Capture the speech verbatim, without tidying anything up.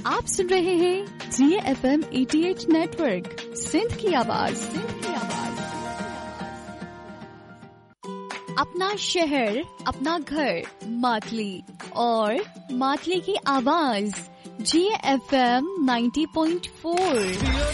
आप सुन रहे हैं जी एफ एम अठासी नेटवर्क, सिंध की आवाज। सिंध की आवाज। अपना शहर, अपना घर, मातली और मातली की आवाज जी एफ एम नब्बे पॉइंट चार।